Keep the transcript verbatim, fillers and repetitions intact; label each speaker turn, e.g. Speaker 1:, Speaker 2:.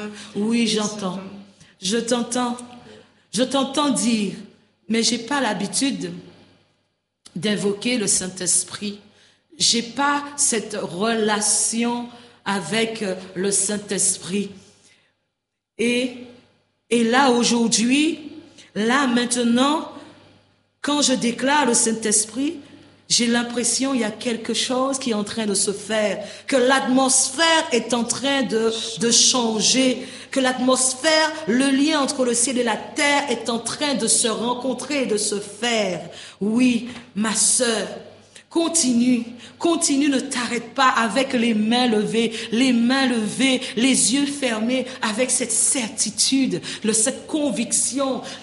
Speaker 1: Oui, j'entends. Je t'entends. Je t'entends dire, mais j'ai pas l'habitude d'invoquer le Saint-Esprit. J'ai pas cette relation avec le Saint-Esprit. Et, et là, aujourd'hui, là, maintenant, quand je déclare le Saint-Esprit, j'ai l'impression qu'il y a quelque chose qui est en train de se faire, que l'atmosphère est en train de, de changer, que l'atmosphère, le lien entre le ciel et la terre est en train de se rencontrer et de se faire. Oui, ma sœur, continue, continue, ne t'arrête pas avec les mains levées, les mains levées, les yeux fermés, avec cette certitude, cette conviction